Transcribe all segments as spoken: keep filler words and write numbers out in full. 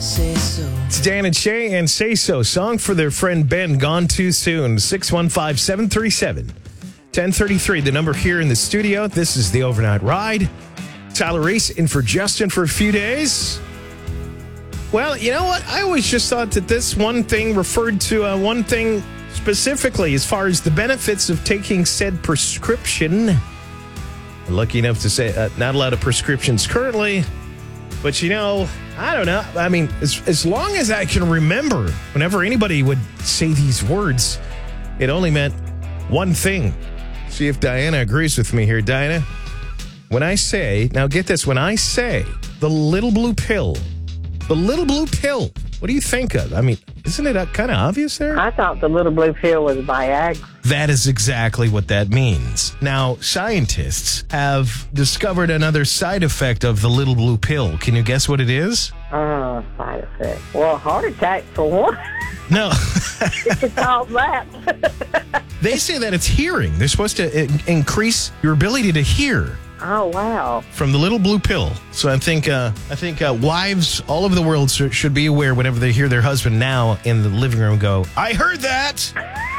Say so. It's Dan and Shay and Say So. Song for their friend Ben, Gone Too Soon. six one five, seven three seven, one zero three three. The number here in the studio. This is the Overnight Ride. Tyler Reese in for Justin for a few days. Well, you know what? I always just thought that this one thing referred to uh, one thing specifically as far as the benefits of taking said prescription. I'm lucky enough to say uh, not a lot of prescriptions currently. But, you know, I don't know. I mean, as, as long as I can remember, whenever anybody would say these words, it only meant one thing. See if Diana agrees with me here. Diana, when I say, now get this, when I say the little blue pill, the little blue pill, what do you think of? I mean, isn't it kind of obvious there? I thought the little blue pill was Viagra. That is exactly what that means. Now, scientists have discovered another side effect of the little blue pill. Can you guess what it is? Uh, side effect. Well, heart attack for one. No. It's all that. They say that it's hearing. They're supposed to i- increase your ability to hear Oh, wow. from the little blue pill. So I think uh, I think uh, wives all over the world sh- should be aware whenever they hear their husband now in the living room go, I heard that.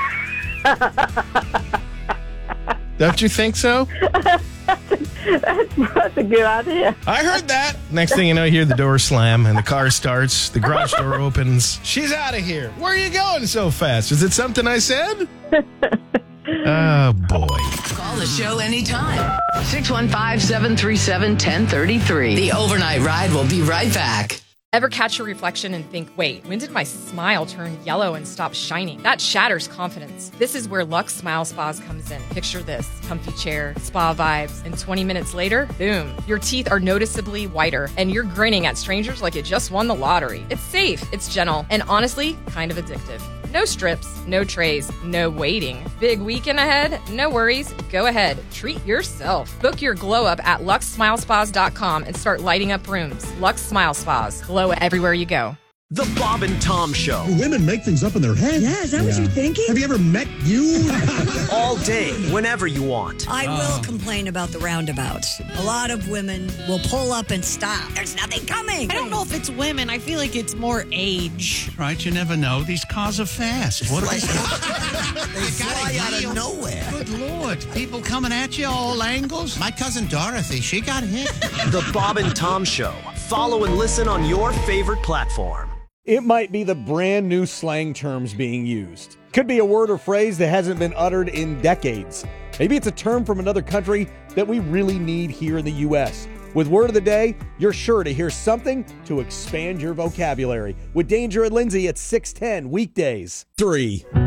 Don't you think so? That's, that's a good idea. I heard that. Next thing you know, you hear the door slam and the car starts. The garage door opens. She's out of here. Where are you going so fast? Is it something I said? Oh, boy. Call the show anytime. six one five, seven three seven, one zero three three. The Overnight Ride will be right back. Ever catch your reflection and think, wait, when did my smile turn yellow and stop shining? That shatters confidence. This is where Lux Smile Spas comes in. Picture this, comfy chair, spa vibes, and twenty minutes later, boom, your teeth are noticeably whiter, and you're grinning at strangers like you just won the lottery. It's safe, it's gentle, and honestly, kind of addictive. No strips, no trays, no waiting. Big weekend ahead? No worries. Go ahead. Treat yourself. Book your glow up at lux smile spas dot com and start lighting up rooms. Lux Smile Spas. Glow everywhere you go. The Bob and Tom Show. Women make things up in their head. Yeah, is that what you're thinking? Have you ever met you? All day, whenever you want. I will complain about the roundabouts. A lot of women will pull up and stop. There's nothing coming. I don't know if it's women. I feel like it's more age. Right, you never know. These cars are fast. What are they? They fly out of nowhere. Good Lord. People coming at you all angles. My cousin Dorothy, she got hit. The Bob and Tom Show. Follow and listen on your favorite platform. It might be the brand new slang terms being used. Could be a word or phrase that hasn't been uttered in decades. Maybe it's a term from another country that we really need here in the U S. With Word of the Day, you're sure to hear something to expand your vocabulary. With Danger and Lindsay at six ten weekdays. Three.